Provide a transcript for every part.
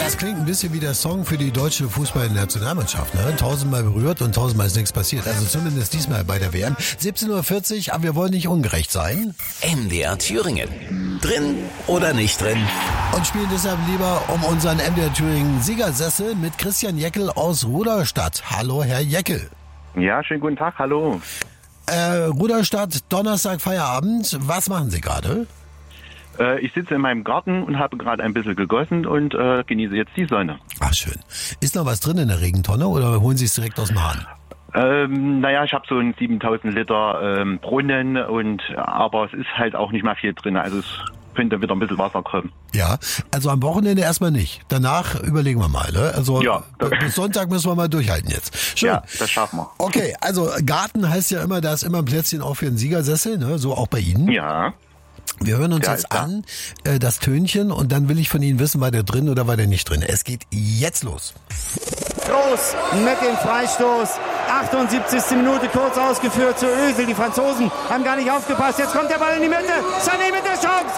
Das klingt ein bisschen wie der Song für die deutsche Fußballnationalmannschaft. Ne? 1000-mal berührt und 1000-mal ist nichts passiert. Also zumindest diesmal bei der WM. 17:40 Uhr, aber wir wollen nicht ungerecht sein. MDR Thüringen. Drin oder nicht drin? Und spielen deshalb lieber um unseren MDR Thüringen Siegersessel mit Christian Jeckel aus Rudolstadt. Hallo, Herr Jeckel. Ja, schönen guten Tag, hallo. Rudolstadt, Donnerstag, Feierabend. Was machen Sie gerade? Ich sitze in meinem Garten und habe gerade ein bisschen gegossen und genieße jetzt die Sonne. Ach, schön. Ist noch was drin in der Regentonne oder holen Sie es direkt aus dem Hahn? Naja, ich habe so einen 7000 Liter Brunnen, aber es ist halt auch nicht mehr viel drin. Also es könnte wieder ein bisschen Wasser kommen. Ja, also am Wochenende erstmal nicht. Danach überlegen wir mal. Ne? Also ja, bis Sonntag müssen wir mal durchhalten jetzt. Schön. Ja, das schaffen wir. Okay, also Garten heißt ja immer, da ist immer ein Plätzchen auch für einen Siegersessel, ne? So auch bei Ihnen. Ja. Wir hören uns jetzt an, das Tönchen, und dann will ich von Ihnen wissen, war der drin oder war der nicht drin. Es geht jetzt los. Groß mit dem Freistoß. 78. Minute, kurz ausgeführt zu Özil. Die Franzosen haben gar nicht aufgepasst. Jetzt kommt der Ball in die Mitte. Sané mit der Chance.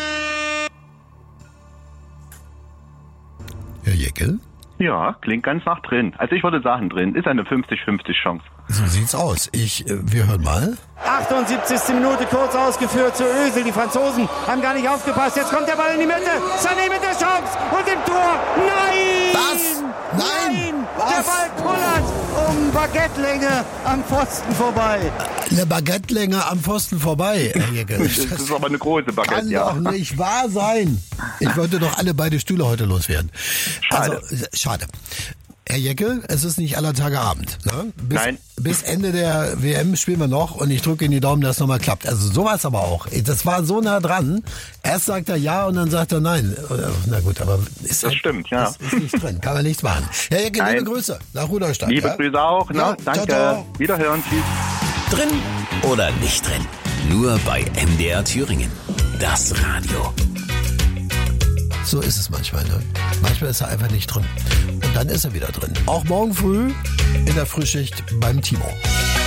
Herr Jeckel? Ja, klingt ganz nach drin. Also ich würde sagen drin. Ist eine 50-50 Chance. So sieht's aus. Wir hören mal. 78. Minute, kurz ausgeführt zu Özil. Die Franzosen haben gar nicht aufgepasst. Jetzt kommt der Ball in die Mitte. Sané mit der Chance und im Tor. Nein! Was? Nein! Was? Der Ball kullert um Baguettelänge am Pfosten vorbei. Eine Baguettelänge am Pfosten vorbei, Herr Jeckel. Das ist aber eine große Baguette, kann ja. doch nicht wahr sein. Ich wollte doch alle beide Stühle heute loswerden. Schade. Also, schade. Herr Jeckel, es ist nicht aller Tage Abend. Ne? Nein. Bis Ende der WM spielen wir noch und ich drücke in die Daumen, dass es nochmal klappt. Also sowas aber auch. Das war so nah dran. Erst sagt er ja und dann sagt er nein. Na gut, aber das stimmt, ja. Ist nicht drin, kann man nichts machen. Herr Jeckel, liebe Grüße nach Rudolstadt. Liebe Grüße auch. Ja, Ne? Danke. ciao, ciao. Wiederhören. Tschüss. Drin oder nicht drin? Nur bei MDR Thüringen. Das Radio. So ist es manchmal. Ne? Manchmal ist er einfach nicht drin. Und dann ist er wieder drin. Auch morgen früh in der Frühschicht beim Timo.